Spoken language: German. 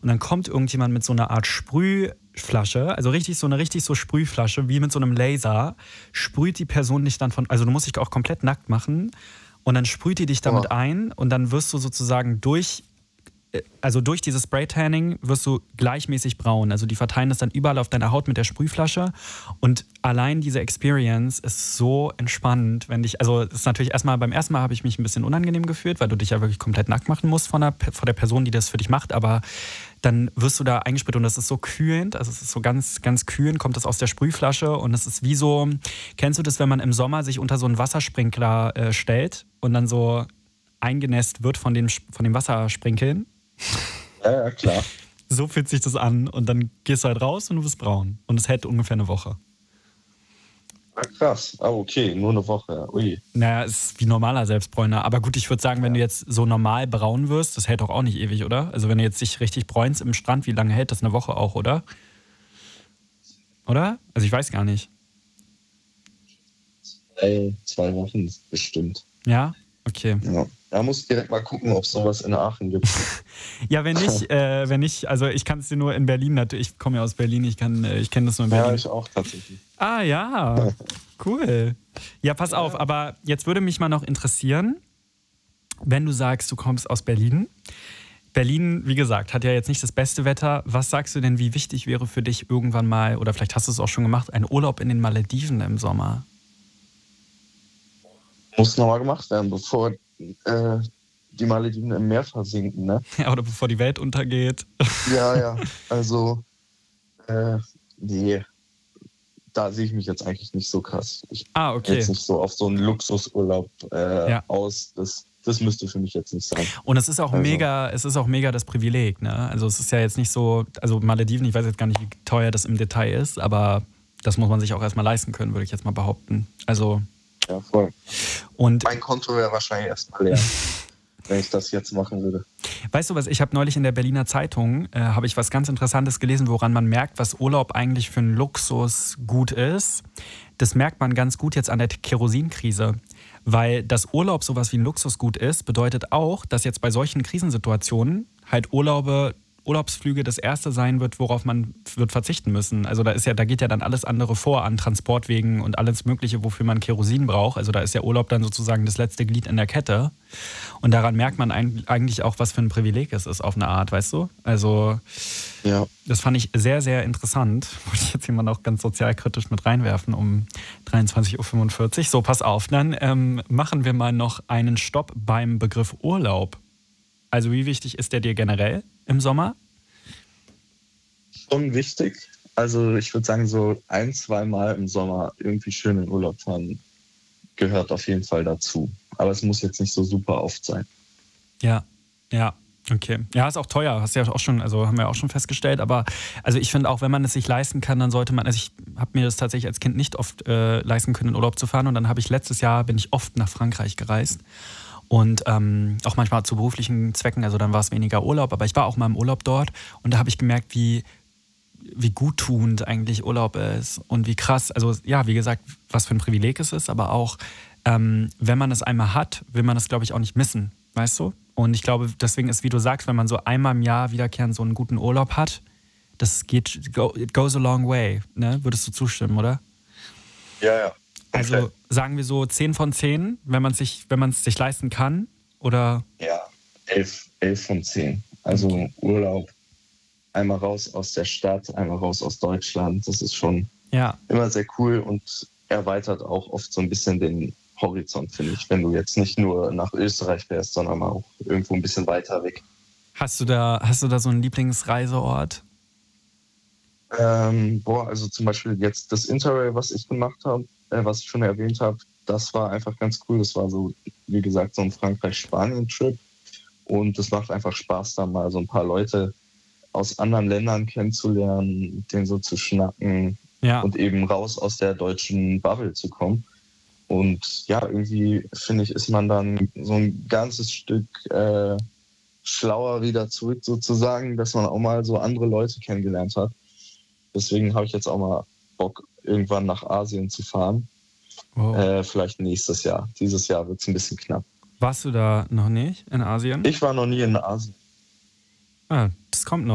und dann kommt irgendjemand mit so einer Art Sprühflasche, also richtig so Sprühflasche, wie mit so einem Laser, sprüht die Person dich dann also du musst dich auch komplett nackt machen und dann sprüht die dich damit ein und dann wirst du sozusagen durch dieses Spray-Tanning wirst du gleichmäßig braun. Also die verteilen das dann überall auf deiner Haut mit der Sprühflasche. Und allein diese Experience ist so entspannend, also es ist natürlich beim ersten Mal habe ich mich ein bisschen unangenehm gefühlt, weil du dich ja wirklich komplett nackt machen musst vor der Person, die das für dich macht. Aber dann wirst du da eingesprüht und das ist so kühlend. Also es ist so ganz, ganz kühlend, kommt das aus der Sprühflasche. Und es ist wie so, kennst du das, wenn man im Sommer sich unter so einen Wassersprinkler stellt und dann so eingenässt wird von dem Wassersprinkeln? Ja, klar. So fühlt sich das an und dann gehst du halt raus und du bist braun. Und es hält ungefähr eine Woche. Ah, krass. Ah, okay, nur eine Woche. Ui. Naja, ist wie normaler Selbstbräuner. Aber gut, ich würde sagen, wenn du jetzt so normal braun wirst, das hält doch auch nicht ewig, oder? Also wenn du jetzt dich richtig bräunst im Strand, wie lange hält das? Eine Woche auch, oder? Oder? Also ich weiß gar nicht. 2 Wochen bestimmt. Ja? Okay. Ja. Da muss ich direkt mal gucken, ob es sowas in Aachen gibt. Ja, wenn nicht, also ich kann es dir nur in Berlin natürlich, ich komme ja aus Berlin, ich kenne das nur in Berlin. Ja, ich auch tatsächlich. Ah ja, cool. Ja, pass auf, aber jetzt würde mich mal noch interessieren, wenn du sagst, du kommst aus Berlin. Berlin, wie gesagt, hat ja jetzt nicht das beste Wetter. Was sagst du denn, wie wichtig wäre für dich irgendwann mal, oder vielleicht hast du es auch schon gemacht, ein Urlaub in den Malediven im Sommer? Muss nochmal gemacht werden, bevor die Malediven im Meer versinken, ne? Ja, oder bevor die Welt untergeht. Ja, also nee, da sehe ich mich jetzt eigentlich nicht so krass. Okay. Jetzt nicht so auf so einen Luxusurlaub aus, das müsste für mich jetzt nicht sein. Und es ist auch mega das Privileg, ne? Also es ist ja jetzt nicht so, also Malediven, ich weiß jetzt gar nicht, wie teuer das im Detail ist, aber das muss man sich auch erstmal leisten können, würde ich jetzt mal behaupten. Also ja, voll. Und mein Konto wäre wahrscheinlich erstmal leer, wenn ich das jetzt machen würde. Weißt du was, ich habe neulich in der Berliner Zeitung habe ich was ganz Interessantes gelesen, woran man merkt, was Urlaub eigentlich für ein Luxusgut ist. Das merkt man ganz gut jetzt an der Kerosinkrise. Weil das Urlaub sowas wie ein Luxusgut ist, bedeutet auch, dass jetzt bei solchen Krisensituationen halt Urlaubsflüge das Erste sein wird, worauf man wird verzichten müssen. Also da geht ja dann alles andere vor an Transportwegen und alles Mögliche, wofür man Kerosin braucht. Also da ist ja Urlaub dann sozusagen das letzte Glied in der Kette. Und daran merkt man eigentlich auch, was für ein Privileg es ist auf eine Art, weißt du? Also ja. Das fand ich sehr, sehr interessant. Wollte ich jetzt hier mal noch ganz sozialkritisch mit reinwerfen um 23.45 Uhr. So, pass auf, dann machen wir mal noch einen Stopp beim Begriff Urlaub. Also wie wichtig ist der dir generell im Sommer? Schon wichtig. Also ich würde sagen, so 1-2 Mal im Sommer irgendwie schön in Urlaub fahren gehört auf jeden Fall dazu. Aber es muss jetzt nicht so super oft sein. Ja, okay. Ja, ist auch teuer, hast du ja auch schon, also haben wir auch schon festgestellt. Aber also ich finde auch, wenn man es sich leisten kann, dann sollte man, also ich habe mir das tatsächlich als Kind nicht oft leisten können, in Urlaub zu fahren. Und dann bin ich oft nach Frankreich gereist. Und auch manchmal zu beruflichen Zwecken, also dann war es weniger Urlaub, aber ich war auch mal im Urlaub dort und da habe ich gemerkt, wie guttunend eigentlich Urlaub ist und wie krass, also ja, wie gesagt, was für ein Privileg es ist, aber auch, wenn man es einmal hat, will man es, glaube ich, auch nicht missen, weißt du? Und ich glaube, deswegen ist, wie du sagst, wenn man so einmal im Jahr wiederkehrend so einen guten Urlaub hat, it goes a long way, ne? Würdest du zustimmen, oder? Ja. Also sagen wir so 10 von 10, wenn man es sich leisten kann, oder? Ja, 11 von 10. Also Urlaub, einmal raus aus der Stadt, einmal raus aus Deutschland. Das ist schon immer sehr cool und erweitert auch oft so ein bisschen den Horizont, finde ich, wenn du jetzt nicht nur nach Österreich fährst, sondern auch irgendwo ein bisschen weiter weg. Hast du da so einen Lieblingsreiseort? Also zum Beispiel jetzt das Interrail, was ich gemacht habe, was ich schon erwähnt habe, das war einfach ganz cool. Das war so, wie gesagt, so ein Frankreich-Spanien-Trip. Und es macht einfach Spaß, da mal so ein paar Leute aus anderen Ländern kennenzulernen, mit denen so zu schnacken und eben raus aus der deutschen Bubble zu kommen. Und ja, irgendwie, finde ich, ist man dann so ein ganzes Stück schlauer wieder zurück sozusagen, dass man auch mal so andere Leute kennengelernt hat. Deswegen habe ich jetzt auch mal Bock, irgendwann nach Asien zu fahren. Oh. Vielleicht nächstes Jahr. Dieses Jahr wird es ein bisschen knapp. Warst du da noch nicht in Asien? Ich war noch nie in Asien. Das kommt noch.